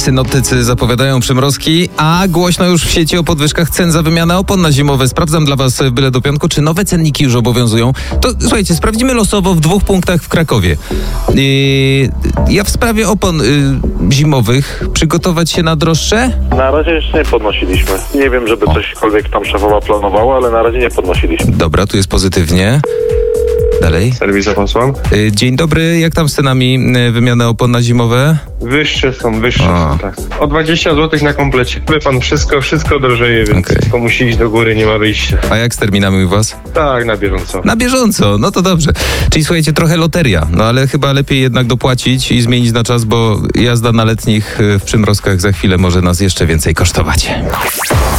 Synoptycy zapowiadają przymrozki, a głośno już w sieci o podwyżkach cen za wymianę opon na zimowe. Sprawdzam dla was byle do piątku, czy nowe cenniki już obowiązują. To słuchajcie, sprawdzimy losowo w 2 punktach w Krakowie. Ja w sprawie opon zimowych przygotować się na droższe? Na razie jeszcze nie podnosiliśmy. Nie wiem, żeby cośkolwiek tam szefowa planowała, ale na razie nie podnosiliśmy. Dobra, tu jest pozytywnie. Dalej. Serwis zapasłam. Dzień dobry, jak tam z cenami wymiany opon na zimowe? Wyższe są, tak. O 20 zł na komplecie. Wie pan, wszystko drożeje, więc tylko musi iść do góry, nie ma wyjścia. A jak z terminami u was? Tak, na bieżąco. Na bieżąco, no to dobrze. Czyli słuchajcie, trochę loteria, no ale chyba lepiej jednak dopłacić i zmienić na czas, bo jazda na letnich w przymrozkach za chwilę może nas jeszcze więcej kosztować.